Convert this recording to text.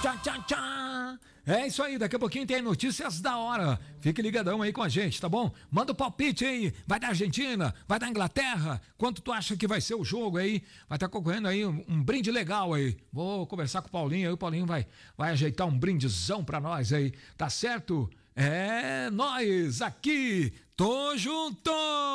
Tchá, tchá, tchá. É isso aí, daqui a pouquinho tem notícias da hora. Fique ligadão aí com a gente, tá bom? Manda o palpite aí, vai da Argentina, vai da Inglaterra, quanto tu acha que vai ser o jogo aí? Vai estar concorrendo aí um brinde legal aí. Vou conversar com o Paulinho aí, o Paulinho vai ajeitar um brindezão pra nós aí, tá certo? É nós aqui, tô junto!